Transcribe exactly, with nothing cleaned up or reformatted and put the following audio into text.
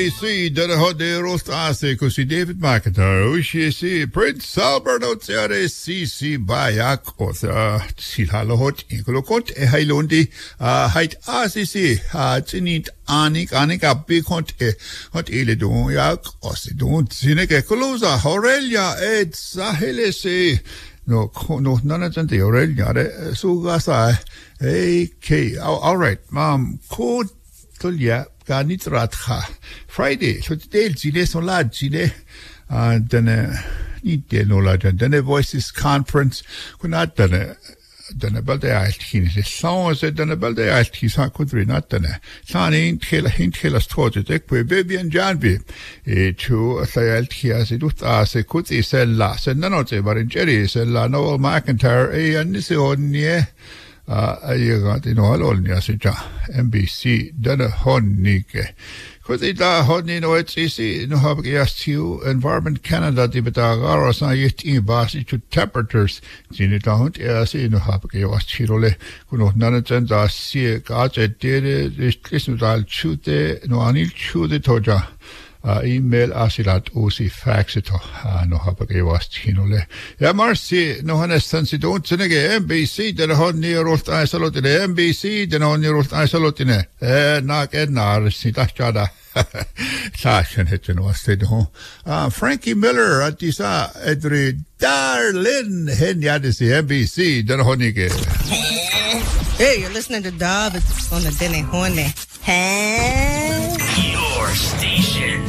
See, dana hodde rostase così David McIntyre, usci si Prince Alberto Zere si si bayakos, si halahot incolo cont e hailondi, hait asisi, tinit anik anik abbi cont e hot ile don yak osidon zineke colosa Aurelia et sahele se no no none of the Aurelia sugasa okay all right mom code Tulia Ganitratha Friday so today Gile Sola Gile and then need the knowledge and then a voices conference could not done done about the ice the song said done about the ice he's not could not done son ain't kill hint kill us towards it equi baby and janby e to say as it was as a could say sell last and none of them but in Jerry said la Noel McIntyre a and this on yeah Uh, I got in all on Yasija, M B C, Dana Honike. Because it la Honey no it's easy, no have asked you, Environment Canada, the Betagaras, I yet in Basi to temperatures, Zinita Hunt, as in no have was Chirole, who no none of them are see, Gaja did it, listen to I'll shoot the, no, I need shoot the Toja. Uh, email asilat usi faxito uh, no hapake was chinole ja marsi no hanestan si don't senege M B C den hon ni rolt isolotine M B C den hon ni rolt isolotine eh nak enar si tachada sashen heten was det hon Frankie Miller at disa edri darlin hen ja det M B C den hon ni Hey, you're listening to Dub. It's on the Dene Hone. Hey. Your station.